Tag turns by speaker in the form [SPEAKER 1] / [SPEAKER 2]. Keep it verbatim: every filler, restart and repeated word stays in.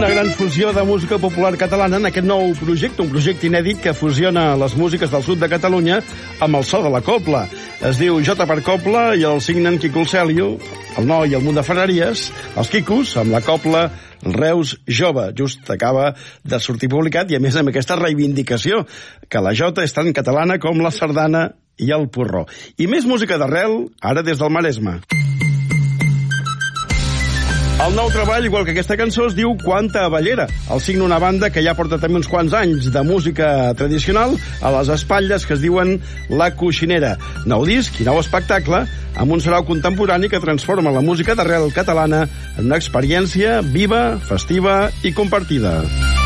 [SPEAKER 1] Una gran fusió de música popular catalana en aquest nou projecte, un projecte inèdit que fusiona les músiques del sud de Catalunya amb el so de la cobla. Es diu Jota per Cobla i el signen Quico el Celio, el Noi i el Munt de Ferreries, els Quicos amb la cobla Reus Jove. Just acaba de sortir publicat i a més amb aquesta reivindicació que la Jota és tan catalana com la sardana i el porró. I més música d'arrel, ara des del Maresme. El nou treball, igual que aquesta cançó, es diu Quanta Ballera. El signa una banda que ja porta també uns quants anys de música tradicional a les espatlles, que es diuen La Coixinera. Nou disc i nou espectacle amb un sarau contemporani que transforma la música d'arrel catalana en una experiència viva, festiva i compartida.